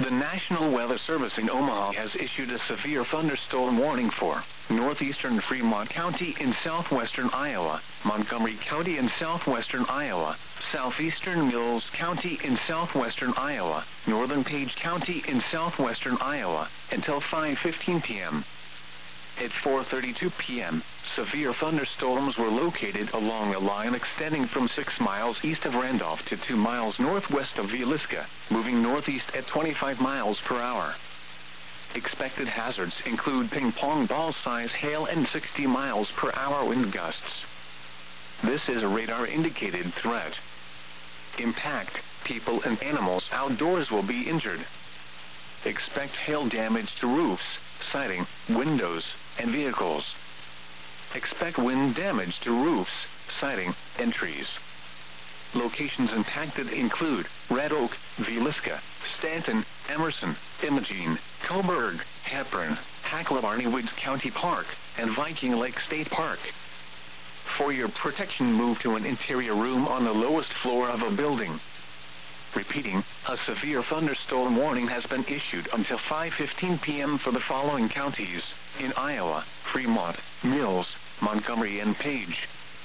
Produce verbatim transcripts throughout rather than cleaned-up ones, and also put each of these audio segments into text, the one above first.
The National Weather Service in Omaha has issued a severe thunderstorm warning for northeastern Fremont County in southwestern Iowa, Montgomery County in southwestern Iowa, southeastern Mills County in southwestern Iowa, northern Page County in southwestern Iowa, until five fifteen p m At four thirty-two p m, severe thunderstorms were located along a line extending from six miles east of Randolph to two miles northwest of Villisca, moving northeast at twenty-five miles per hour. Expected hazards include ping-pong ball-size hail and sixty miles per hour wind gusts. This is a radar-indicated threat. Impact, people and animals outdoors will be injured. Expect hail damage to roofs, siding, windows, and vehicles. Expect wind damage to roofs, siding, and trees. Locations impacted include Red Oak, Villisca, Stanton, Emerson, Imogene, Coburg, Hepburn, Hacklebarney Woods County Park, and Viking Lake State Park. For your protection, move to an interior room on the lowest floor of a building. Repeating, a severe thunderstorm warning has been issued until five fifteen p m for the following counties in Iowa: Fremont, Mills, Montgomery, and Page.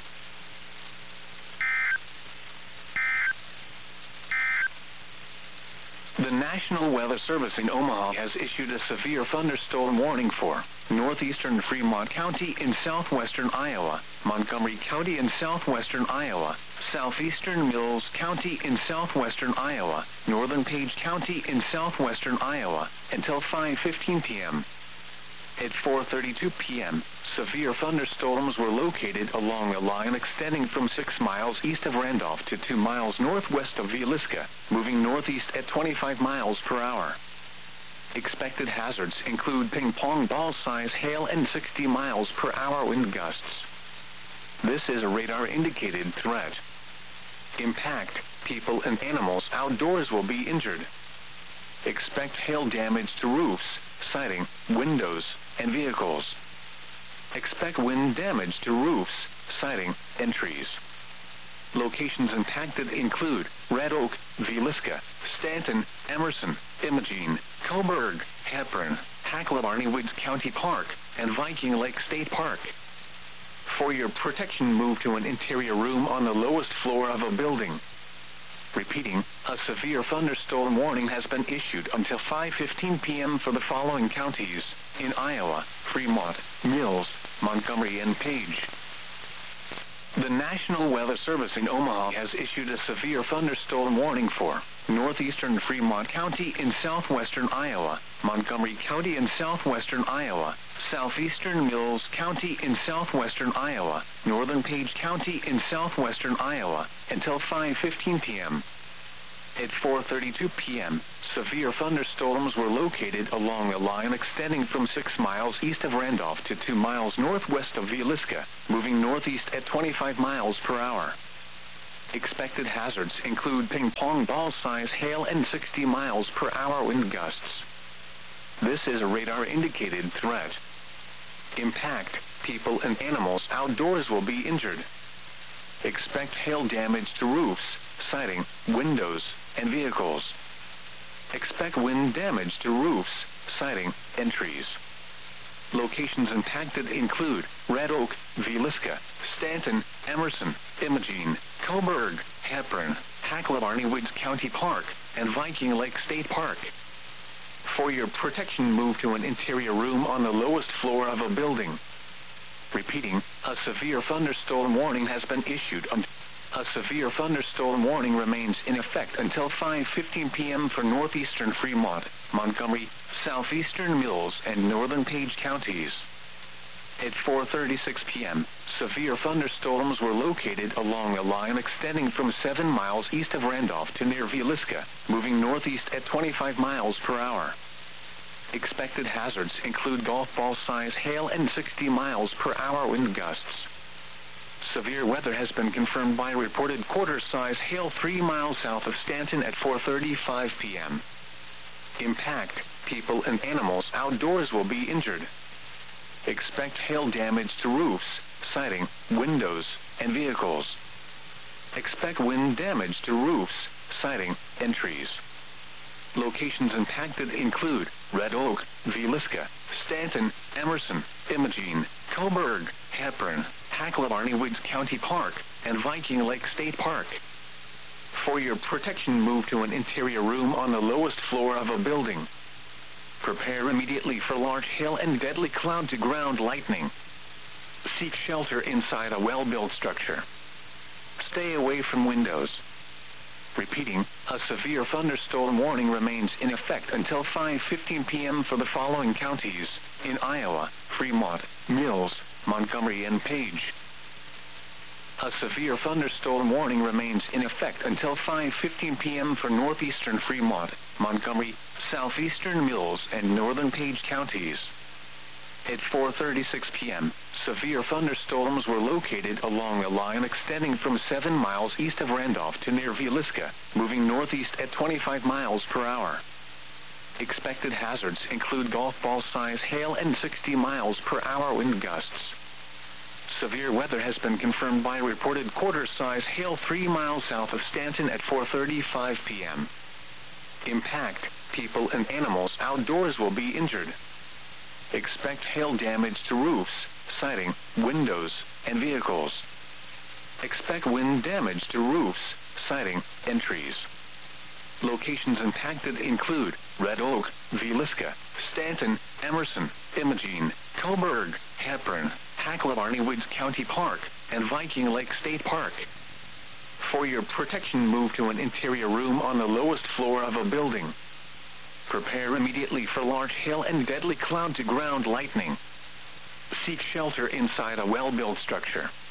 The National Weather Service in Omaha has issued a severe thunderstorm warning for northeastern Fremont County in southwestern Iowa, Montgomery County in southwestern Iowa, southeastern Mills County in southwestern Iowa, northern Page County in southwestern Iowa, until five fifteen p m At four thirty-two p m, severe thunderstorms were located along a line extending from six miles east of Randolph to two miles northwest of Villisca, moving northeast at twenty-five miles per hour. Expected hazards include ping-pong ball-size hail and sixty miles per hour wind gusts. This is a radar-indicated threat. Impact, people and animals outdoors will be injured. Expect hail damage to roofs, siding, windows, and vehicles. Expect wind damage to roofs, siding, and trees. Locations impacted include Red Oak, Villisca, Stanton, Emerson, Imogene, Coburg, Hepburn, Hacklebarney Woods County Park, and Viking Lake State Park. For your protection, move to an interior room on the lowest floor of a building. Repeating, a severe thunderstorm warning has been issued until five fifteen p m for the following counties in Iowa: Fremont, Mills, Montgomery, and Page. The National Weather Service in Omaha has issued a severe thunderstorm warning for northeastern Fremont County in southwestern Iowa, Montgomery County in southwestern Iowa, southeastern Mills County in southwestern Iowa, northern Page County in southwestern Iowa, until five fifteen p m At four thirty-two p m, severe thunderstorms were located along a line extending from six miles east of Randolph to two miles northwest of Villisca, moving northeast at twenty-five miles per hour. Expected hazards include ping-pong ball-size hail and sixty miles per hour wind gusts. This is a radar-indicated threat. Impact, people and animals outdoors will be injured. Expect hail damage to roofs, siding, windows, and vehicles. Expect wind damage to roofs, siding, and trees. Locations impacted include Red Oak, Villisca, Stanton, Emerson, Imogene, Coburg, Hepburn, Hacklebarney Woods County Park, and Viking Lake State Park. For your protection, move to an interior room on the lowest floor of a building. Repeating, a severe thunderstorm warning has been issued until A severe thunderstorm warning remains in effect until five fifteen p m for northeastern Fremont, Montgomery, southeastern Mills, and northern Page counties. At four thirty-six p m, severe thunderstorms were located along a line extending from seven miles east of Randolph to near Villisca, moving northeast at twenty-five miles per hour. Expected hazards include golf ball-size hail and sixty miles per hour wind gusts. Severe weather has been confirmed by reported quarter-size hail three miles south of Stanton at four thirty-five p m Impact, people and animals outdoors will be injured. Expect hail damage to roofs, siding, windows, and vehicles. Expect wind damage to roofs, siding, and trees. Locations Locations impacted include Red Oak, Villisca, Stanton, Emerson, Imogene, Coburg, Hepburn, Hacklebarney Woods County Park, and Viking Lake State Park. For your protection, move to an interior room on the lowest floor of a building. Prepare immediately for large hail and deadly cloud-to-ground lightning. Seek shelter inside a well-built structure. Stay away from windows. Repeating, a severe thunderstorm warning remains in effect until five fifteen p m for the following counties in Iowa: Fremont, Mills, Montgomery, and Page. A severe thunderstorm warning remains in effect until five fifteen p m for northeastern Fremont, Montgomery, southeastern Mills, and northern Page counties. At four thirty-six p m, severe thunderstorms were located along a line extending from seven miles east of Randolph to near Villisca, moving northeast at twenty-five miles per hour. Expected hazards include golf ball-size hail and sixty miles per hour wind gusts. Severe weather has been confirmed by reported quarter-size hail three miles south of Stanton at four thirty-five p m Impact: people and animals outdoors will be injured. Expect hail damage to roofs, siding, windows, and vehicles. Expect wind damage to roofs, siding, and trees. Locations impacted include Red Oak, Villisca, Stanton, Emerson, Imogene, Coburg, Hepburn, Hacklebarney Woods County Park, and Viking Lake State Park. For your protection, move to an interior room on the lowest floor of a building. Prepare immediately for large hail and deadly cloud-to-ground lightning. Seek shelter inside a well-built structure.